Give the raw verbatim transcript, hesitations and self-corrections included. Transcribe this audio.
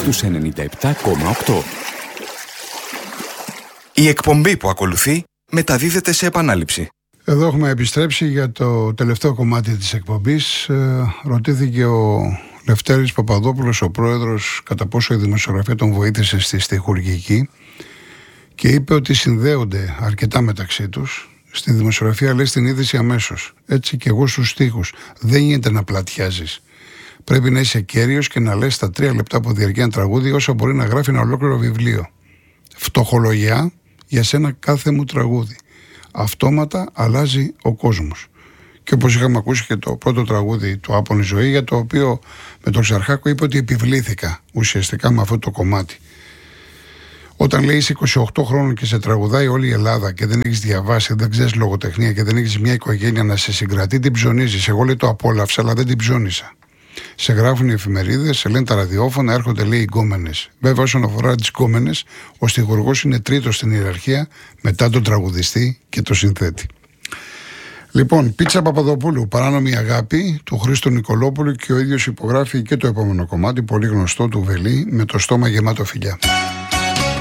στους ενενήντα επτά κόμμα οκτώ. Η εκπομπή που ακολουθεί μεταδίδεται σε επανάληψη. Εδώ έχουμε επιστρέψει για το τελευταίο κομμάτι της εκπομπής. Ε, ρωτήθηκε ο Λευτέρης Παπαδόπουλος, ο πρόεδρος, κατά πόσο η δημοσιογραφία τον βοήθησε στη στιχουργική, και είπε ότι συνδέονται αρκετά μεταξύ τους. Στη δημοσιογραφία λες την είδηση αμέσως. Έτσι και εγώ στους στίχους. Δεν γίνεται να πλατιάζεις. Πρέπει να είσαι κέριος και να λες τα τρία λεπτά που διαρκεί ένα τραγούδι όσο μπορεί να γράφει ένα ολόκληρο βιβλίο. Φτωχολογιά για σένα κάθε μου τραγούδι. Αυτόματα αλλάζει ο κόσμος. Και όπως είχαμε ακούσει και το πρώτο τραγούδι του Άπονη Ζωή, για το οποίο με τον Ξαρχάκο είπε ότι επιβλήθηκα ουσιαστικά με αυτό το κομμάτι. Όταν λέει είσαι είκοσι οκτώ χρόνων και σε τραγουδάει όλη η Ελλάδα και δεν έχεις διαβάσει, δεν ξέρεις λογοτεχνία και δεν έχεις μια οικογένεια να σε συγκρατεί, την ψωνίζεις. Εγώ λέει το απόλαυσα, αλλά δεν την ψώνισα. Σε γράφουν οι εφημερίδες, σε λένε τα ραδιόφωνα, έρχονται λέει οι γκόμενες. Βέβαια, όσον αφορά τις γκόμενες, ο στιχουργός είναι τρίτος στην ιεραρχία μετά τον τραγουδιστή και τον συνθέτη. Λοιπόν, Πίτσα Παπαδοπούλου, Παράνομη Αγάπη, του Χρήστο Νικολόπουλου, και ο ίδιος υπογράφει και το επόμενο κομμάτι, πολύ γνωστό, του Βελή, Με το στόμα γεμάτο φιλιά.